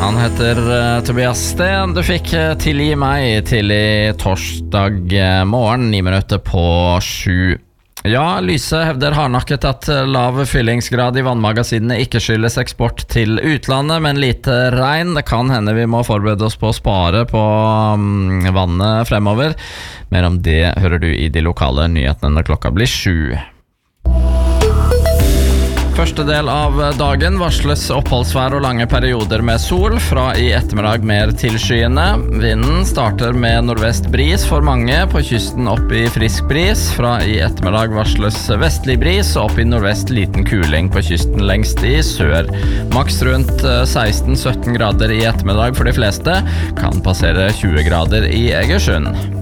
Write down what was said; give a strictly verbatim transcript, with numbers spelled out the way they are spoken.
Han heter uh, Tobias Sten. Du fikk uh, tilgi meg til i torsdag uh, morgen, ni minutter på sju. Ja, Lyse hevder hardnakket at uh, lav fyllingsgrad i vannmagasinene ikke skyldes eksport til utlandet, men lite regn. Det kan hende vi må forberede oss på å spare på um, vannet fremover. Mer om det hører du i de lokale nyhetene når klokka blir sju. Første del av dagen varsles oppholdsvær og lange perioder med sol, fra i ettermiddag mer tilskyende. Vinden starter med nordvest bris for mange, på kysten opp i frisk bris. Fra i ettermiddag varsles vestlig bris, og opp i nordvest liten kuling på kysten lengst i sør. Maks rundt seksten til sytten grader i ettermiddag for de fleste, kan passere tjue grader i Egersund.